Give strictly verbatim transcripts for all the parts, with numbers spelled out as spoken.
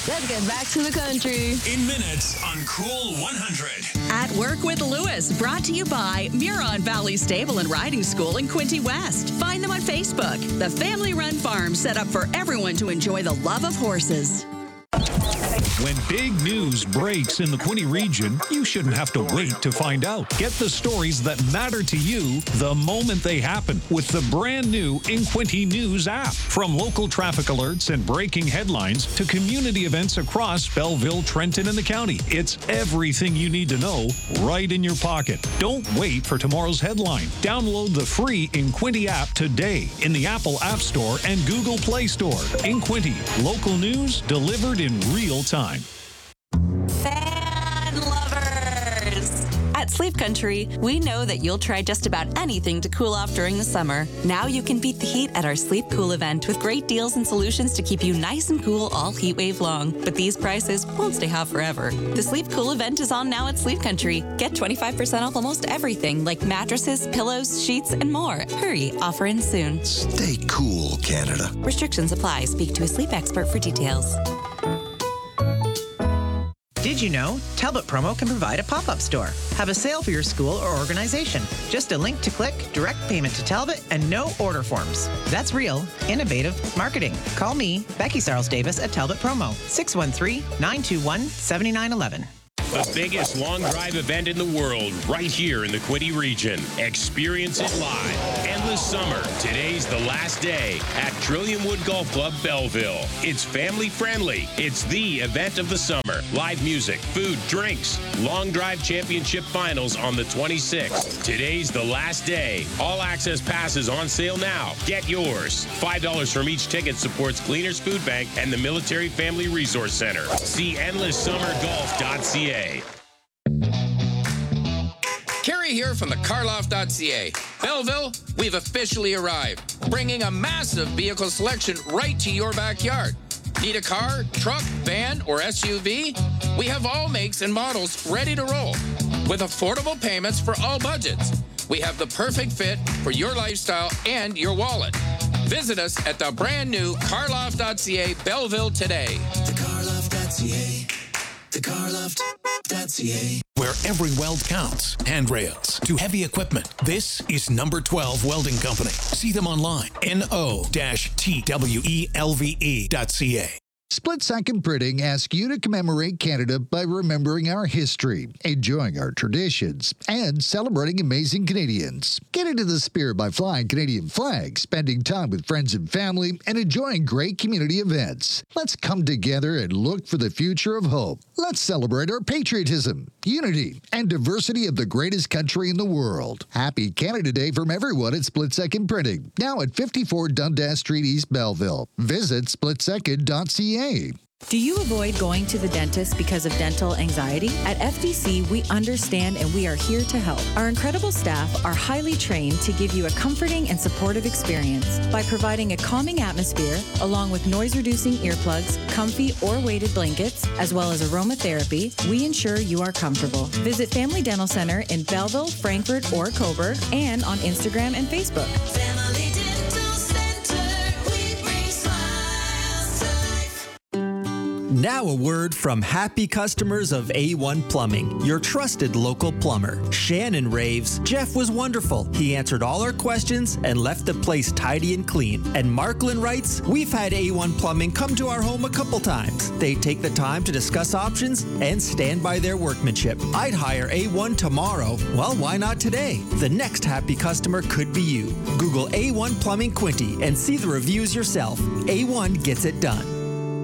Let's get back to the country. In minutes on Cool one hundred. At Work with Lewis, brought to you by Muron Valley Stable and Riding School in Quinte West. Find them on Facebook. The family-run farm set up for everyone to enjoy the love of horses. When big news breaks in the Quinte region, you shouldn't have to wait to find out. Get the stories that matter to you the moment they happen with the brand new InQuinte News app. From local traffic alerts and breaking headlines to community events across Belleville, Trenton, and the county. It's everything you need to know right in your pocket. Don't wait for tomorrow's headline. Download the free InQuinte app today in the Apple App Store and Google Play Store. InQuinte, local news delivered in real time. Fan lovers! At Sleep Country, we know that you'll try just about anything to cool off during the summer. Now you can beat the heat at our Sleep Cool event with great deals and solutions to keep you nice and cool all heat wave long. But these prices won't stay hot forever. The Sleep Cool event is on now at Sleep Country. Get twenty-five percent off almost everything like mattresses, pillows, sheets, and more. Hurry, offer ends soon. Stay cool, Canada. Restrictions apply. Speak to a sleep expert for details. Did you know Talbot Promo can provide a pop-up store? Have a sale for your school or organization. Just a link to click, direct payment to Talbot, and no order forms. That's real, innovative marketing. Call me, Becky Sarles Davis at Talbot Promo, six one three, nine two one, seven nine one one. The biggest long drive event in the world right here in the Quinte region. Experience it live. Endless Summer. Today's the last day at Trillium Wood Golf Club, Belleville. It's family friendly. It's the event of the summer. Live music, food, drinks. Long Drive Championship Finals on the twenty-sixth. Today's the last day. All access passes on sale now. Get yours. five dollars from each ticket supports Cleaners Food Bank and the Military Family Resource Center. See endless summer golf dot c a. Kerry here from the carloft dot c a. Belleville, we've officially arrived, bringing a massive vehicle selection right to your backyard. Need a car, truck, van, or S U V? We have all makes and models ready to roll with affordable payments for all budgets. We have the perfect fit for your lifestyle and your wallet. Visit us at the brand new carloft dot c a Belleville today. the carloft dot c a. the carloft dot c a. Where every weld counts. Handrails to heavy equipment. This is Number twelve Welding Company. See them online. N O T W E L V E dot C A. Split Second Printing asks you to commemorate Canada by remembering our history, enjoying our traditions, and celebrating amazing Canadians. Get into the spirit by flying Canadian flags, spending time with friends and family, and enjoying great community events. Let's come together and look for the future of hope. Let's celebrate our patriotism, unity, and diversity of the greatest country in the world. Happy Canada Day from everyone at Split Second Printing, now at fifty-four Dundas Street, East Belleville. Visit split second dot c a. Do you avoid going to the dentist because of dental anxiety? At F D C, we understand and we are here to help. Our incredible staff are highly trained to give you a comforting and supportive experience by providing a calming atmosphere along with noise-reducing earplugs, comfy or weighted blankets, as well as aromatherapy. We ensure you are comfortable. Visit Family Dental Center in Belleville, Frankfurt, or Coburg, and on Instagram and Facebook. Family Dental Center, we bring smiles to life. Now a word from happy customers of A one Plumbing, your trusted local plumber. Shannon raves, Jeff was wonderful. He answered all our questions and left the place tidy and clean. And Marklin writes, we've had A one Plumbing come to our home a couple times. They take the time to discuss options and stand by their workmanship. I'd hire A one tomorrow. Well, why not today? The next happy customer could be you. Google A one Plumbing Quinte and see the reviews yourself. A one gets it done.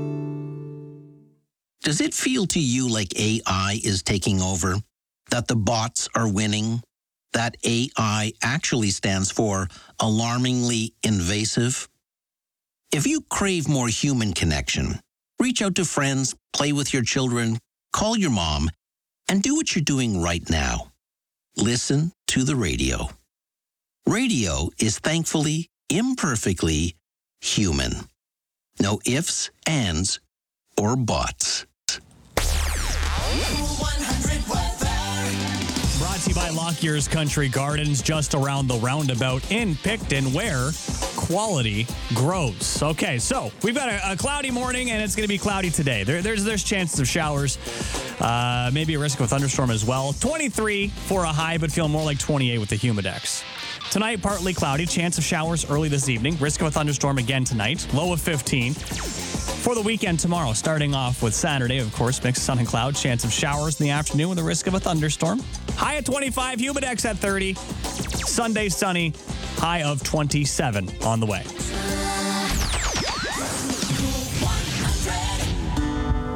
Does it feel to you like A I is taking over? That the bots are winning? That A I actually stands for alarmingly invasive? If you crave more human connection, reach out to friends, play with your children, call your mom, and do what you're doing right now. Listen to the radio. Radio is thankfully, imperfectly human. No ifs, ands, or buts. Cool one hundred weather. Brought to you by Lockyer's Country Gardens, just around the roundabout in Picton, where quality grows. Okay, so we've got a, a cloudy morning, and it's going to be cloudy today. There, there's there's chances of showers, uh, maybe a risk of a thunderstorm as well. twenty-three for a high, but feeling more like twenty-eight with the humidex. Tonight, partly cloudy, chance of showers early this evening. Risk of a thunderstorm again tonight, low of fifteen. For the weekend tomorrow, starting off with Saturday, of course, mixed sun and cloud, chance of showers in the afternoon with a risk of a thunderstorm. High at twenty-five, humidex at thirty. Sunday, sunny, high of twenty-seven on the way.